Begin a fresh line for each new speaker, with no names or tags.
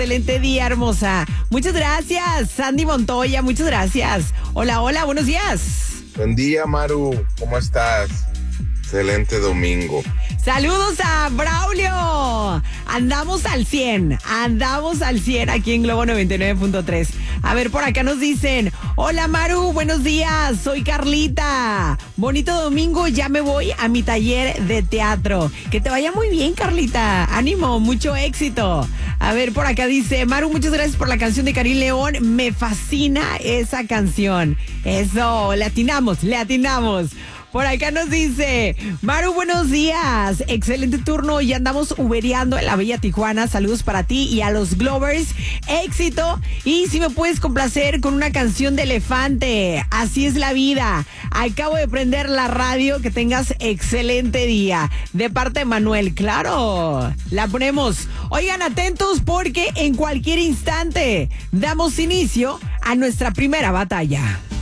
Excelente día, hermosa. Muchas gracias, Sandy Montoya, muchas gracias. Hola, hola, buenos días.
Buen día, Maru. ¿Cómo estás? Excelente domingo.
Saludos a Braulio. Andamos al 100 aquí en Globo 99.3. A ver, por acá nos dicen, hola Maru, buenos días, soy Carlita. Bonito domingo, ya me voy a mi taller de teatro. Que te vaya muy bien, Carlita. Ánimo, mucho éxito. A ver, por acá dice, Maru, muchas gracias por la canción de Karim León. Me fascina esa canción. Eso, le atinamos. Por acá nos dice, Maru, buenos días. Excelente turno. Ya andamos ubereando en la bella Tijuana. Saludos para ti y a los Glovers. Éxito. Y si me puedes complacer con una canción de Elefante. Así es la vida. Acabo de prender la radio. Que tengas excelente día. De parte de Manuel. Claro. La ponemos. Oigan, atentos porque en cualquier instante damos inicio a nuestra primera batalla.